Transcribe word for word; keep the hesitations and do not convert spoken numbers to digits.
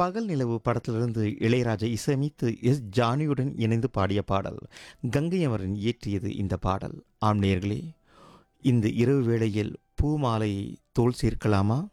பகல் நிலவு படத்திலிருந்து இளையராஜா இசையமைத்து எஸ் ஜானியுடன் இணைந்து பாடிய பாடல். கங்கை அமரன் இயற்றியது இந்த பாடல். ஆம் நேயர்களே, இந்த இரவு வேளையில் பூ மாலையை தோள் சேர்க்கலாமா?